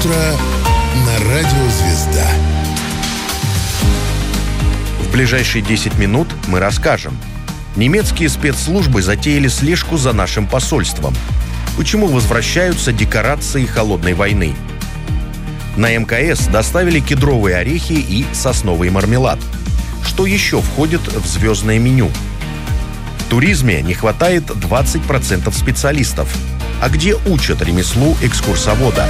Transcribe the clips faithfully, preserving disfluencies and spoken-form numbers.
Утро на радио «Звезда». В ближайшие десять минут мы расскажем. Немецкие спецслужбы затеяли слежку за нашим посольством. Почему возвращаются декорации холодной войны? На эм ка эс доставили кедровые орехи и сосновый мармелад. Что еще входит в звездное меню? В туризме не хватает двадцать процентов специалистов. А где учат ремеслу экскурсовода?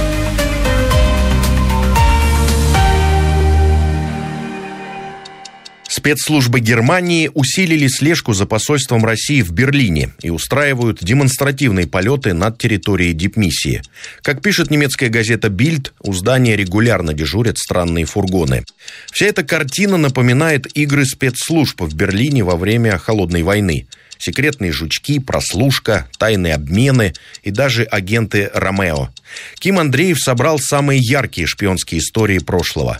Спецслужбы Германии усилили слежку за посольством России в Берлине и устраивают демонстративные полеты над территорией дипмиссии. Как пишет немецкая газета «Бильд», у здания регулярно дежурят странные фургоны. Вся эта картина напоминает игры спецслужб в Берлине во время Холодной войны. Секретные жучки, прослушка, тайные обмены и даже агенты Ромео. Ким Андреев собрал самые яркие шпионские истории прошлого.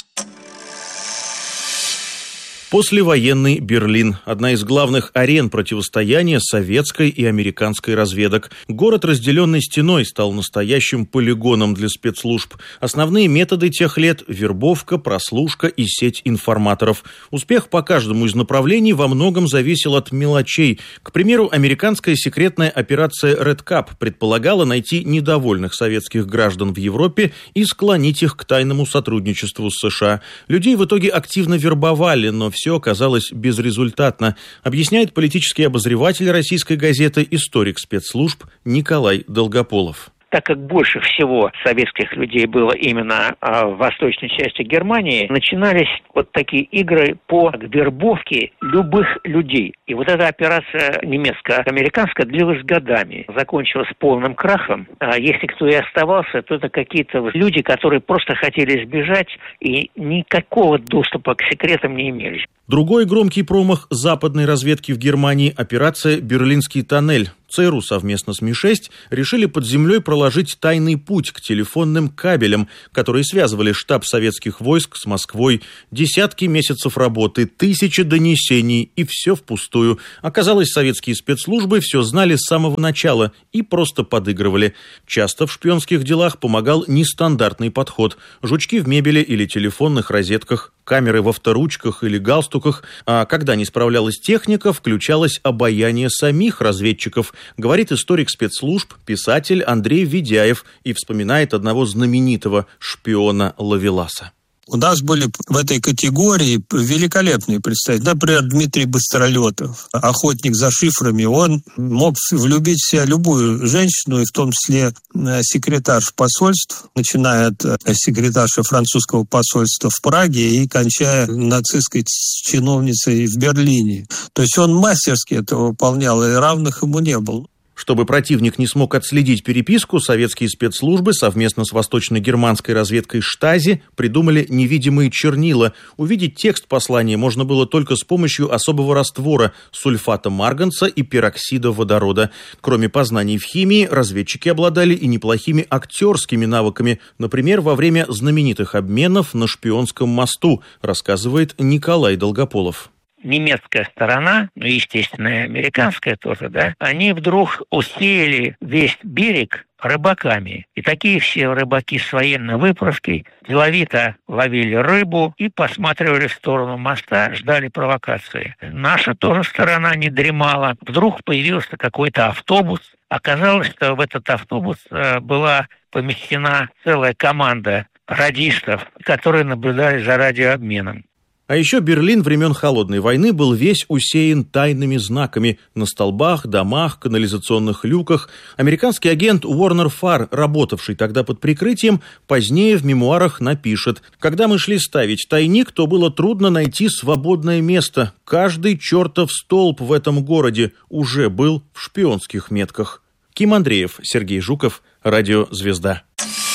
Послевоенный Берлин – одна из главных арен противостояния советской и американской разведок. Город, разделенный стеной, стал настоящим полигоном для спецслужб. Основные методы тех лет – вербовка, прослушка и сеть информаторов. Успех по каждому из направлений во многом зависел от мелочей. К примеру, американская секретная операция Red Cap предполагала найти недовольных советских граждан в Европе и склонить их к тайному сотрудничеству с США. Людей в итоге активно вербовали, но все Все оказалось безрезультатно, объясняет политический обозреватель российской газеты, историк спецслужб Николай Долгополов. Так как больше всего советских людей было именно а, в восточной части Германии, начинались вот такие игры по вербовке любых людей. И вот эта операция немецко-американская длилась годами, закончилась полным крахом. А если кто и оставался, то это какие-то люди, которые просто хотели сбежать и никакого доступа к секретам не имели. Другой громкий промах западной разведки в Германии – операция «Берлинский тоннель». ЦРУ совместно с Ми шесть решили под землей проложить тайный путь к телефонным кабелям, которые связывали штаб советских войск с Москвой. Десятки месяцев работы, тысячи донесений, и все впустую. Оказалось, советские спецслужбы все знали с самого начала и просто подыгрывали. Часто в шпионских делах помогал нестандартный подход. Жучки в мебели или телефонных розетках, камеры в авторучках или галстуках. А когда не справлялась техника, включалось обаяние самих разведчиков, говорит историк спецслужб, писатель Андрей Ведяев, и вспоминает одного знаменитого шпиона Ловеласа. У нас были в этой категории великолепные представители. Например, Дмитрий Быстролетов, охотник за шифрами. Он мог влюбить в себя любую женщину, и в том числе секретарш посольств, начиная от секретарши французского посольства в Праге и кончая нацистской чиновницей в Берлине. То есть он мастерски это выполнял, и равных ему не было. Чтобы противник не смог отследить переписку, советские спецслужбы совместно с восточно-германской разведкой Штази придумали невидимые чернила. Увидеть текст послания можно было только с помощью особого раствора – сульфата марганца и пероксида водорода. Кроме познаний в химии, разведчики обладали и неплохими актерскими навыками, например, во время знаменитых обменов на Шпионском мосту, рассказывает Николай Долгополов. Немецкая сторона, ну, естественно, и американская тоже, да, они вдруг усеяли весь берег рыбаками. И такие все рыбаки с военной выправкой деловито ловили рыбу и посматривали в сторону моста, ждали провокации. Наша тоже сторона не дремала. Вдруг появился какой-то автобус. Оказалось, что в этот автобус э, была помещена целая команда радистов, которые наблюдали за радиообменом. А еще Берлин времен Холодной войны был весь усеян тайными знаками на столбах, домах, канализационных люках. Американский агент Уорнер Фарр, работавший тогда под прикрытием, позднее в мемуарах напишет: «Когда мы шли ставить тайник, то было трудно найти свободное место. Каждый чертов столб в этом городе уже был в шпионских метках». Ким Андреев, Сергей Жуков, Радио «Звезда».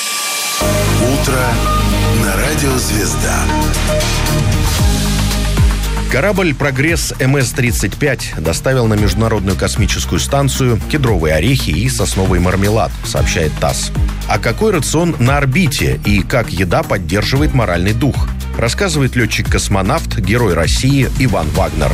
Утро на Радио «Звезда». Корабль «Прогресс эм эс тридцать пять» доставил на Международную космическую станцию кедровые орехи и сосновый мармелад, сообщает ТАСС. А какой рацион на орбите и как еда поддерживает моральный дух, рассказывает летчик-космонавт, герой России Иван Вагнер.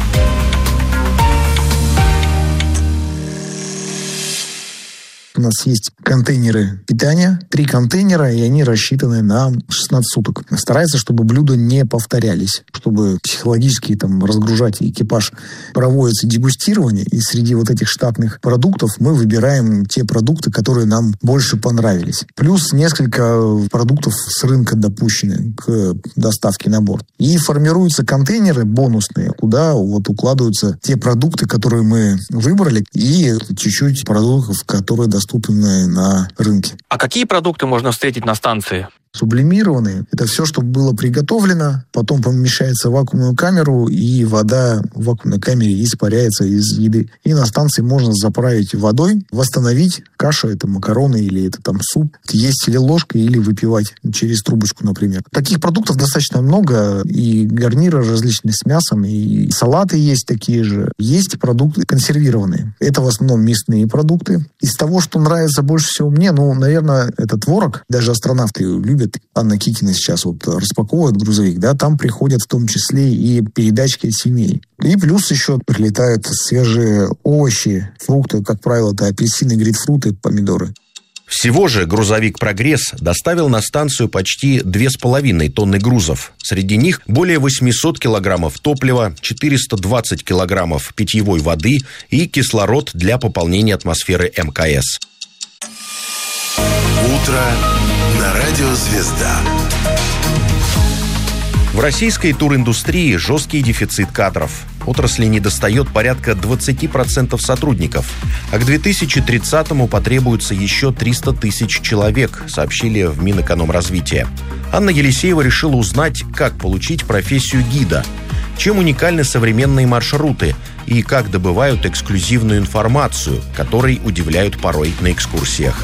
У нас есть контейнеры питания, три контейнера, и они рассчитаны на шестнадцать суток. Старается, чтобы блюда не повторялись, чтобы психологически там разгружать экипаж. Проводится дегустирование, и среди вот этих штатных продуктов мы выбираем те продукты, которые нам больше понравились. Плюс несколько продуктов с рынка допущены к доставке на борт. И формируются контейнеры бонусные, куда вот укладываются те продукты, которые мы выбрали, и чуть-чуть продуктов, которые доступны на рынке. А какие продукты можно встретить на станции? Сублимированные. Это все, что было приготовлено, потом помещается в вакуумную камеру, и вода в вакуумной камере испаряется из еды. И на станции можно заправить водой, восстановить кашу, это макароны или это там суп, есть или ложкой, или выпивать через трубочку, например. Таких продуктов достаточно много, и гарниры различные с мясом, и салаты есть такие же. Есть продукты консервированные. Это в основном мясные продукты. Из того, что нравится больше всего мне, ну, наверное, это творог. Даже астронавты любят. Анна Кикина сейчас вот распаковывает грузовик, да, там приходят в том числе и передачки семей. И плюс еще прилетают свежие овощи, фрукты, как правило, это апельсины, грейпфруты, помидоры. Всего же грузовик «Прогресс» доставил на станцию почти две с половиной тонны грузов. Среди них более восемьсот килограммов топлива, четыреста двадцать килограммов питьевой воды и кислород для пополнения атмосферы эм ка эс. Утро на радио «Звезда». В российской туриндустрии жесткий дефицит кадров. Отрасли недостает порядка двадцать процентов сотрудников. А к две тысячи тридцатому потребуется еще триста тысяч человек, сообщили в Минэкономразвития. Анна Елисеева решила узнать, как получить профессию гида, чем уникальны современные маршруты и как добывают эксклюзивную информацию, которой удивляют порой на экскурсиях.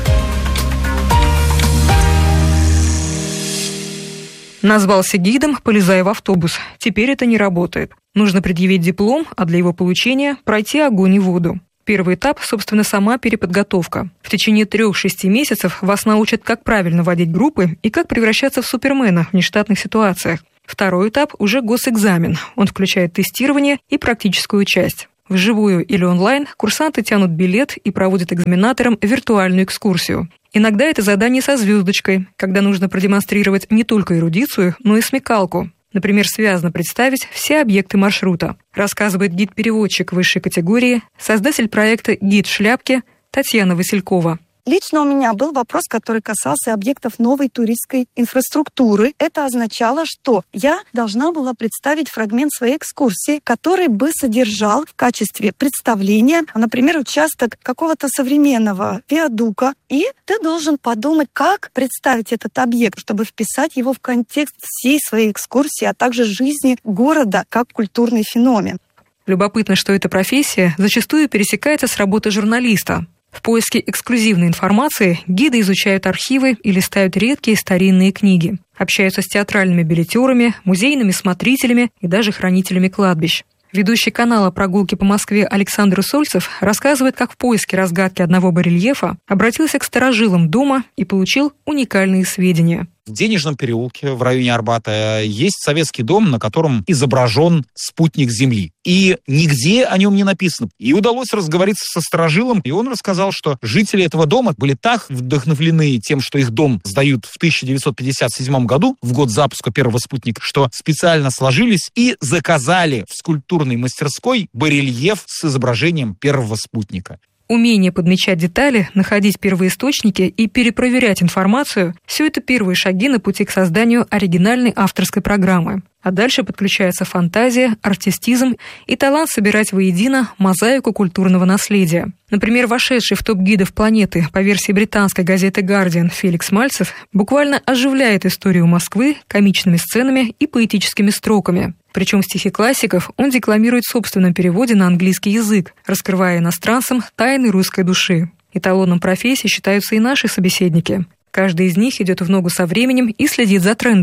Назвался гидом, полезая в автобус. Теперь это не работает. Нужно предъявить диплом, а для его получения пройти огонь и воду. Первый этап, собственно, сама переподготовка. В течение трех-шести месяцев вас научат, как правильно водить группы и как превращаться в супермена в нештатных ситуациях. Второй этап – уже госэкзамен. Он включает тестирование и практическую часть. Вживую или онлайн курсанты тянут билет и проводят экзаменаторам виртуальную экскурсию. Иногда это задание со звездочкой, когда нужно продемонстрировать не только эрудицию, но и смекалку. Например, связно представить все объекты маршрута, рассказывает гид-переводчик высшей категории, создатель проекта «Гид шляпки» Татьяна Василькова. Лично у меня был вопрос, который касался объектов новой туристской инфраструктуры. Это означало, что я должна была представить фрагмент своей экскурсии, который бы содержал в качестве представления, например, участок какого-то современного виадука. И ты должен подумать, как представить этот объект, чтобы вписать его в контекст всей своей экскурсии, а также жизни города как культурный феномен. Любопытно, что эта профессия зачастую пересекается с работой журналиста. В поиске эксклюзивной информации гиды изучают архивы и листают редкие старинные книги. Общаются с театральными билетерами, музейными смотрителями и даже хранителями кладбищ. Ведущий канала «Прогулки по Москве» Александр Усольцев рассказывает, как в поиске разгадки одного барельефа обратился к старожилам дома и получил уникальные сведения. В Денежном переулке в районе Арбата есть советский дом, на котором изображен спутник Земли. И нигде о нем не написано. И удалось разговориться со старожилом, и он рассказал, что жители этого дома были так вдохновлены тем, что их дом сдают в тысяча девятьсот пятьдесят седьмом году, в год запуска первого спутника, что специально сложились и заказали в скульптурной мастерской барельеф с изображением первого спутника. Умение подмечать детали, находить первоисточники и перепроверять информацию – все это первые шаги на пути к созданию оригинальной авторской программы. А дальше подключается фантазия, артистизм и талант собирать воедино мозаику культурного наследия. Например, вошедший в топ гидов планеты по версии британской газеты «Гардиан» Феликс Мальцев буквально оживляет историю Москвы комичными сценами и поэтическими строками. Причем стихи классиков он декламирует в собственном переводе на английский язык, раскрывая иностранцам тайны русской души. Эталоном профессии считаются и наши собеседники. Каждый из них идет в ногу со временем и следит за трендами.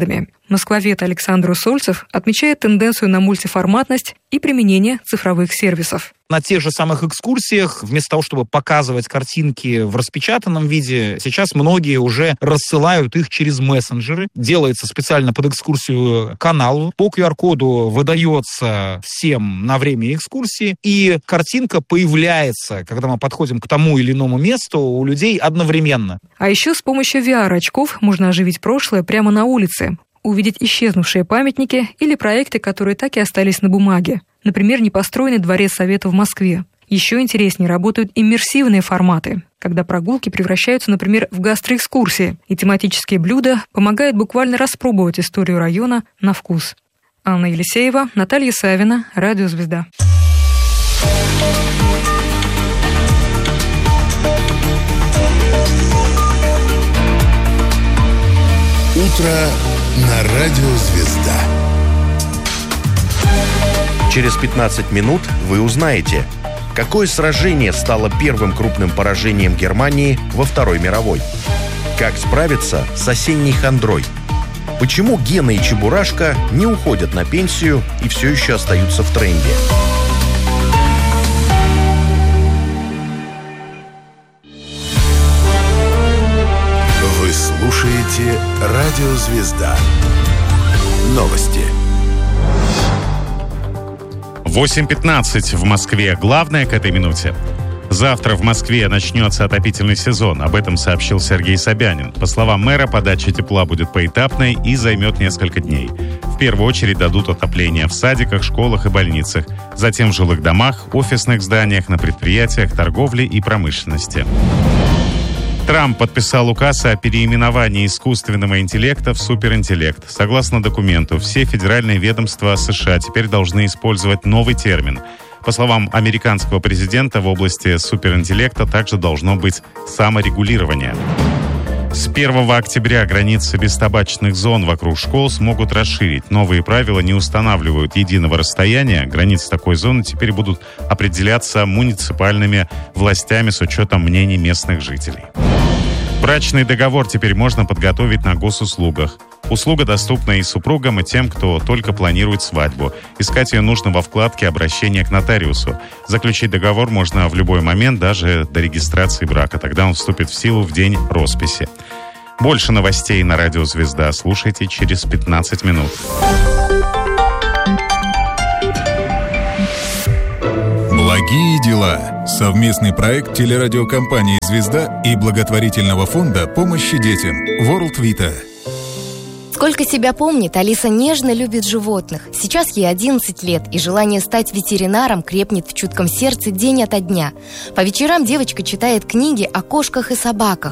Москвовед Александр Усольцев отмечает тенденцию на мультиформатность и применение цифровых сервисов. На тех же самых экскурсиях, вместо того, чтобы показывать картинки в распечатанном виде, сейчас многие уже рассылают их через мессенджеры. Делается специально под экскурсию канал. По ку ар-коду выдается всем на время экскурсии, и картинка появляется, когда мы подходим к тому или иному месту, у людей одновременно. А еще с помощью ви ар-очков можно оживить прошлое прямо на улице, увидеть исчезнувшие памятники или проекты, которые так и остались на бумаге. Например, непостроенный дворец Совета в Москве. Еще интереснее работают иммерсивные форматы, когда прогулки превращаются, например, в гастроэкскурсии, и тематические блюда помогают буквально распробовать историю района на вкус. Анна Елисеева, Наталья Савина, Радио «Звезда». Утро на Радио «Звезда». Через пятнадцать минут вы узнаете, какое сражение стало первым крупным поражением Германии во Второй мировой, как справиться с осенней хандрой, почему Гена и Чебурашка не уходят на пенсию и все еще остаются в тренде. Вы слушаете Радио «Звезда». Новости. восемь пятнадцать в Москве. Главное к этой минуте. Завтра в Москве начнется отопительный сезон. Об этом сообщил Сергей Собянин. По словам мэра, подача тепла будет поэтапной и займет несколько дней. В первую очередь дадут отопление в садиках, школах и больницах. Затем в жилых домах, офисных зданиях, на предприятиях, торговле и промышленности. Трамп подписал указ о переименовании искусственного интеллекта в суперинтеллект. Согласно документу, все федеральные ведомства США теперь должны использовать новый термин. По словам американского президента, в области суперинтеллекта также должно быть саморегулирование. С первого октября границы бестабачных зон вокруг школ смогут расширить. Новые правила не устанавливают единого расстояния. Границы такой зоны теперь будут определяться муниципальными властями с учетом мнений местных жителей. Брачный договор теперь можно подготовить на госуслугах. Услуга доступна и супругам, и тем, кто только планирует свадьбу. Искать ее нужно во вкладке «Обращение к нотариусу». Заключить договор можно в любой момент, даже до регистрации брака. Тогда он вступит в силу в день росписи. Больше новостей на Радио «Звезда» слушайте через пятнадцать минут. Благие дела. Совместный проект телерадиокомпании «Звезда» и благотворительного фонда помощи детям World Vita. Сколько себя помнит, Алиса нежно любит животных. Сейчас ей одиннадцать лет, и желание стать ветеринаром крепнет в чутком сердце день ото дня. По вечерам девочка читает книги о кошках и собаках.